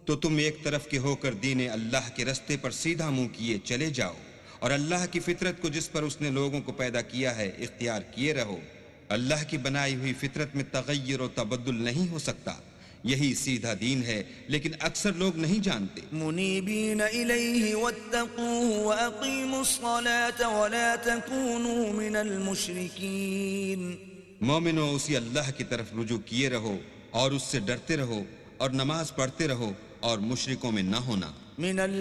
तो तुम एक तरफ के होकर दीन अल्लाह के रस्ते पर सीधा मुंह किए चले जाओ और अल्लाह की फितरत को जिस पर उसने लोगों को पैदा किया है इख्तियार किए रहो। अल्लाह की बनाई हुई फितरत में तगय्युर और तबद्दुल नहीं हो सकता। यही सीधा दीन है, लेकिन अक्सर लोग नहीं जानते। मुनीबीन इलैहि वत्तकूहु व अकीमुस्सलात व ला तकूनू मिनल मुशरिकीन। मोमिनो, उसी अल्लाह की तरफ रुजू किए रहो और उससे डरते रहो और नमाज पढ़ते रहो और मुशरिकों में न होना।